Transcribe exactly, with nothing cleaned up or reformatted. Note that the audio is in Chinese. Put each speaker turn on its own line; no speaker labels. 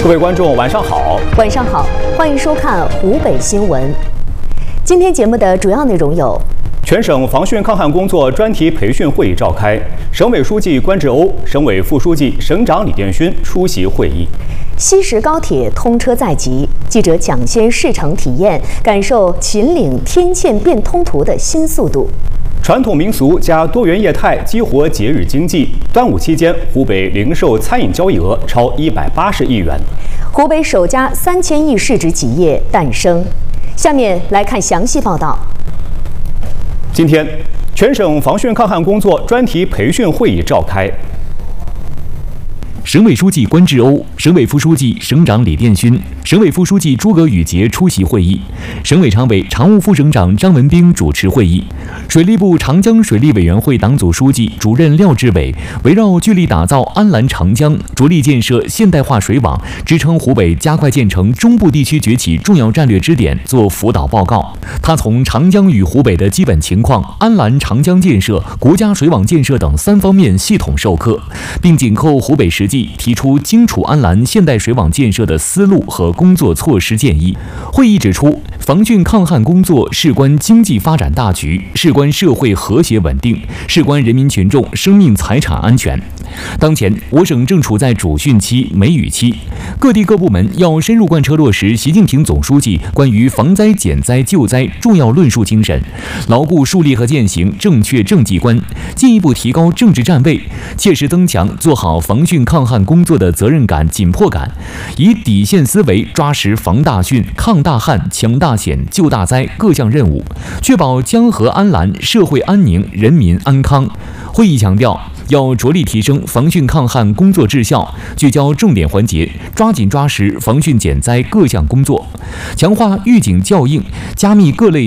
各位观众，晚上好。
晚上好，欢迎收看湖北新闻。今天节目的主要内容有：
全省防汛抗旱工作专题培训会议召开，省委书记关志欧、省委副书记、省长李殿勋出席会议。
西石高铁通车在即，记者抢先试乘体验，感受秦岭天堑变通途的新速度。
传统民俗加多元业态激活节日经济。端午期间，湖北零售餐饮交易额超一百八十亿元。
湖北首家三千亿市值企业诞生。下面来看详细报道。
今天，全省防汛抗旱工作专题培训会议召开。
省委书记关志欧、省委副书记、省长李殿勋、省委副书记诸葛宇杰出席会议，省委常委、常务副省长张文兵主持会议。水利部长江水利委员会党组书记、主任廖志伟围绕聚力打造安澜长江、着力建设现代化水网、支撑湖北加快建成中部地区崛起重要战略支点作辅导报告。他从长江与湖北的基本情况、安澜长江建设、国家水网建设等三方面系统授课，并紧扣湖北实际提出荆楚安澜现代水网建设的思路和工作措施建议。会议指出，防汛抗旱工作事关经济发展大局，事关社会和谐稳定，事关人民群众生命财产安全。当前，我省正处在主汛期、梅雨期，各地各部门要深入贯彻落实习近平总书记关于防灾减灾救灾重要论述精神，牢固树立和践行正确政绩观，进一步提高政治站位，切实增强做好防汛抗旱工作的责任感、紧迫感，以底线思维抓实防大汛、抗大旱、抢大险、救大灾各项任务，确保江河安澜、社会安宁、人民安康。会议强调，要着力提升防汛抗旱工作质效，聚焦重点环节，抓紧抓实防汛减灾各项工作，强化预警校应，加密各类